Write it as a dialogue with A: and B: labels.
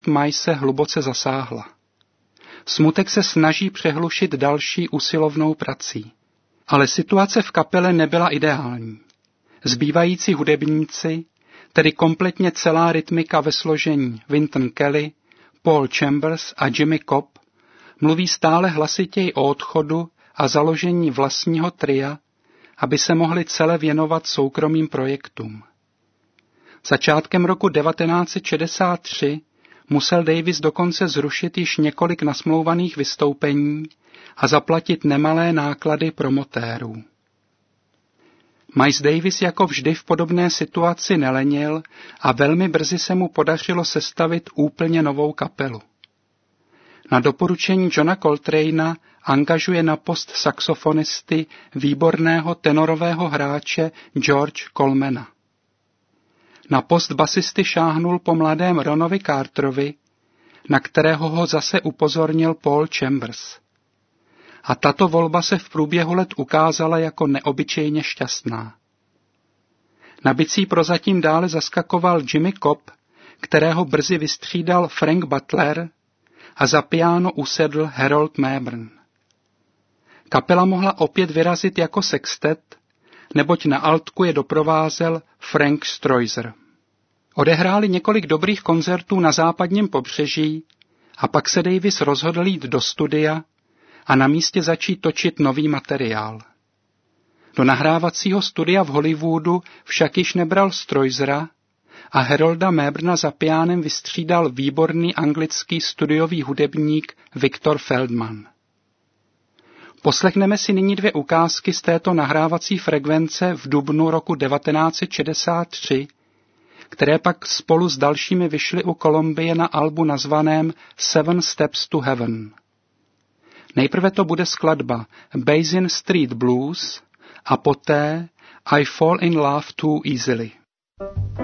A: First Mice hluboce zasáhla. Smutek se snaží přehlušit další usilovnou prací. Ale situace v kapele nebyla ideální. Zbývající hudebníci, tedy kompletně celá rytmika ve složení Wynton Kelly, Paul Chambers a Jimmy Cobb, mluví stále hlasitěji o odchodu a založení vlastního tria, aby se mohli celé věnovat soukromým projektům. Začátkem roku 1963 musel Davis dokonce zrušit již několik nasmlouvaných vystoupení a zaplatit nemalé náklady promotérů. Miles Davis jako vždy v podobné situaci nelenil a velmi brzy se mu podařilo sestavit úplně novou kapelu. Na doporučení Johna Coltrane'a angažuje na post saxofonisty výborného tenorového hráče George Colemana. Na post basisty šáhnul po mladém Ronovi Carterovi, na kterého ho zase upozornil Paul Chambers. A tato volba se v průběhu let ukázala jako neobyčejně šťastná. Na bicí prozatím dále zaskakoval Jimmy Cobb, kterého brzy vystřídal Frank Butler, a za piano usedl Harold Mabern. Kapela mohla opět vyrazit jako sextet, neboť na altku je doprovázel Frank Stroiser. Odehráli několik dobrých koncertů na západním pobřeží a pak se Davis rozhodl jít do studia a na místě začít točit nový materiál. Do nahrávacího studia v Hollywoodu však již nebral Stroisera a Harolda Maberna za piánem vystřídal výborný anglický studiový hudebník Victor Feldman. Poslechneme si nyní 2 ukázky z této nahrávací frekvence v dubnu roku 1963, které pak spolu s dalšími vyšly u Columbie na albu nazvaném Seven Steps to Heaven. Nejprve to bude skladba Basin Street Blues a poté I Fall in Love Too Easily.